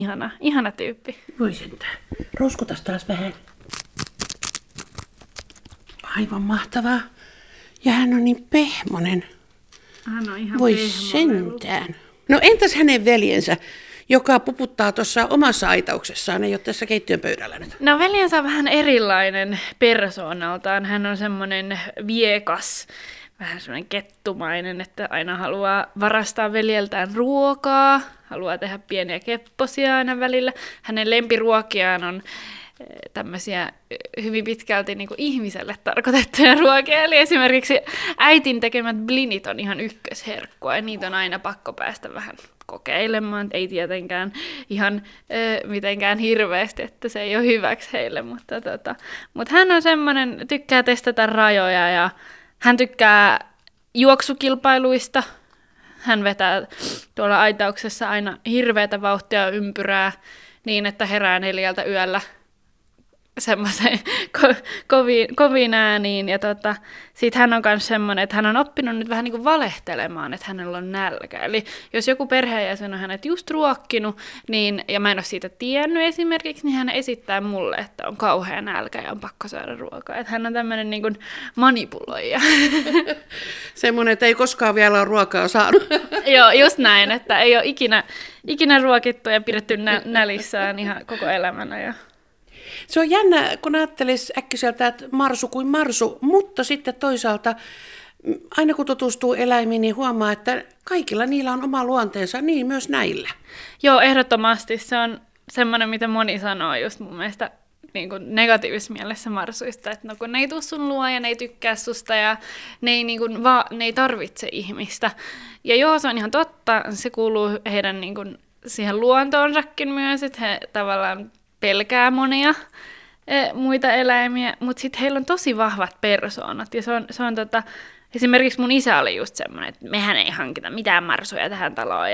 Ihana tyyppi. Voi sentään. Rouskutas taas vähän. Aivan mahtavaa. Ja hän on niin pehmonen. Hän on ihan Voi pehmoinen. sentään. No entäs hänen veljensä, joka puputtaa tuossa omassa aitauksessaan, ei ole tässä keittiön pöydällä nyt? No veljensä on vähän erilainen persoonaltaan. Hän on semmoinen viekas, vähän semmoinen kettumainen, että aina haluaa varastaa veljeltään ruokaa, haluaa tehdä pieniä kepposia aina välillä. Hänen lempiruokiaan on tämmöisiä hyvin pitkälti niin kuin ihmiselle tarkoitettuja ruokia. Eli esimerkiksi äitin tekemät blinit on ihan ykkösherkkua, ja niitä on aina pakko päästä vähän kokeilemaan. Ei tietenkään ihan mitenkään hirveästi, että se ei ole hyväksi heille, mutta hän on semmoinen, tykkää testata rajoja, ja hän tykkää juoksukilpailuista. Hän vetää tuolla aitauksessa aina hirveätä vauhtia ympyrää niin, että herää 4 yöllä semmoisen kovin ääniin. Ja sit hän on myös semmoinen, että hän on oppinut nyt vähän niin kuin valehtelemaan, että hänellä on nälkä. Eli jos joku perheenjäsen on hänet just ruokkinut, niin, ja mä en ole siitä tiennyt esimerkiksi, niin hän esittää mulle, että on kauhea nälkä ja on pakko saada ruokaa. Että hän on tämmöinen niin kuin manipuloija. Semmoinen, että ei koskaan vielä ole ruokaa saanut. Joo, just näin, että ei ole ikinä ruokittu ja pidetty nälissään ihan koko elämänä. Ja Se on jännä, kun ajattelisi äkkiseltä, että marsu kuin marsu, mutta sitten toisaalta aina kun tutustuu eläimiin, niin huomaa, että kaikilla niillä on oma luonteensa, niin myös näillä. Joo, ehdottomasti. Se on semmoinen, mitä moni sanoo just mun mielestä niin kuin negatiivisessa mielessä marsuista, että no kun ne ei tule sun luo ja ne ei tykkää susta ja ne ei, niin kuin, ne ei tarvitse ihmistä. Ja joo, se on ihan totta, se kuuluu heidän niin kuin, siihen luontoonsakin myös, että he tavallaan pelkää monia muita eläimiä, mutta sitten heillä on tosi vahvat persoonat. Ja se on esimerkiksi mun isä oli just semmoinen, että mehän ei hankita mitään marsuja tähän taloon.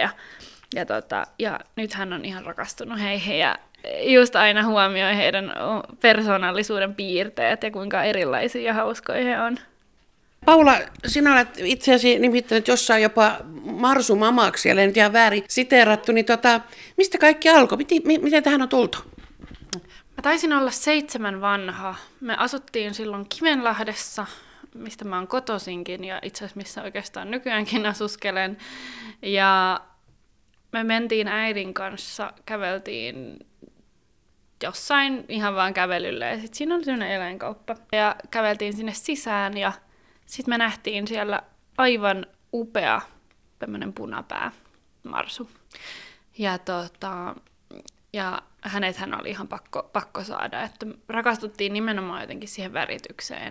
Ja nyt hän on ihan rakastunut heihin ja just aina huomioi heidän persoonallisuuden piirteet ja kuinka erilaisia ja hauskoja he on. Paula, sinä olet itseäsi nimittänyt jossain jopa marsumamaksi, ellei nyt ihan väärin siteerattu, niin mistä kaikki alkoi? Miten tähän on tultu? Mä taisin olla 7 vanha. Me asuttiin silloin Kivenlahdessa, mistä mä oon kotoisinkin ja itse asiassa missä oikeastaan nykyäänkin asuskelen. Ja me mentiin äidin kanssa, käveltiin jossain ihan vaan kävelyllä ja sitten siinä oli sellainen eläinkauppa. Ja käveltiin sinne sisään ja sitten me nähtiin siellä aivan upea tämmönen punapää marsu. Ja hänethän oli ihan pakko saada, että rakastuttiin nimenomaan jotenkin siihen väritykseen.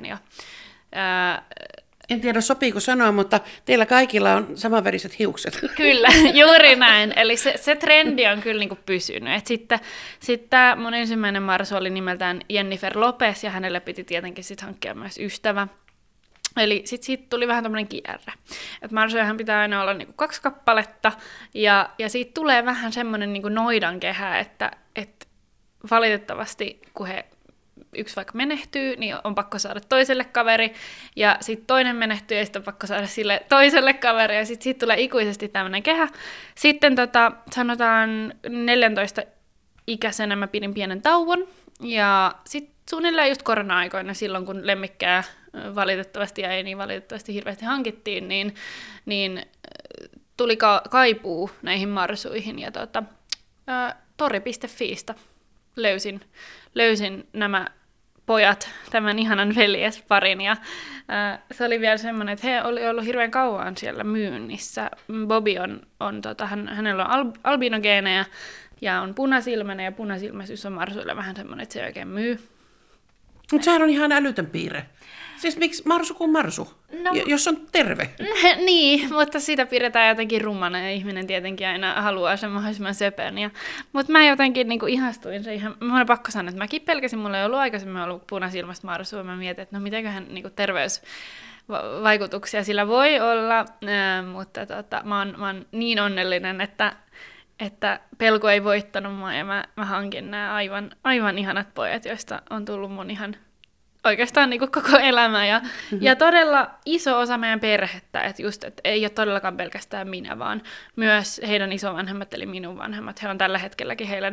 En tiedä sopiiko sanoa, mutta teillä kaikilla on samanväriset hiukset. Kyllä, juuri näin. Eli se trendi on kyllä niinku pysynyt. Et sitten mun ensimmäinen marsu oli nimeltään Jennifer Lopez ja hänelle piti tietenkin sit hankkia myös ystävä. Eli sitten siitä tuli vähän tämmöinen kierre. Että marsujahan pitää aina olla niinku 2 kappaletta, ja siitä tulee vähän semmoinen niinku noidankehä, että valitettavasti kun yksi vaikka menehtyy, niin on pakko saada toiselle kaveri, ja sitten toinen menehtyy, ja sitten on pakko saada sille toiselle kaveri, ja sitten siitä tulee ikuisesti tämmöinen kehä. Sitten sanotaan 14 ikäisenä mä pidin pienen tauon, ja sitten suunnilleen just korona-aikoina silloin, kun lemmikkää valitettavasti ja ei niin valitettavasti hirveästi hankittiin, niin tuli kaipuu näihin marsuihin, ja tori.fiistä löysin nämä pojat, tämän ihanan veljesparin, ja se oli vielä semmoinen, että he oli ollut hirveän kauan siellä myynnissä. Bobby hänellä on albinogeenejä ja on punasilmäinen, ja punasilmäisyys on marsuille vähän semmoinen, että se oikein myy. Mutta sehän on ihan älytön piirre. Siis miksi marsu kuin marsu, jos on terve? Niin, mutta sitä pidetään jotenkin rummana ja ihminen tietenkin aina haluaa sen mahdollisimman söpön. Mutta mä jotenkin niinku ihastuin se ihan, mä olen pakko sanoa, että mäkin pelkäsin, mulla ei ollut aikaisemmin ollut punasilmäistä marsua, mä mietin, että no mitenköhän niinku terveysvaikutuksia sillä voi olla, mutta mä oon niin onnellinen, että pelko ei voittanut mua ja mä hankin nämä aivan ihanat pojat, joista on tullut mun ihan oikeastaan niin kuin koko elämä ja todella iso osa meidän perhettä, että ei ole todellakaan pelkästään minä, vaan myös heidän isovanhemmat eli minun vanhemmat. He on tällä hetkelläkin heillä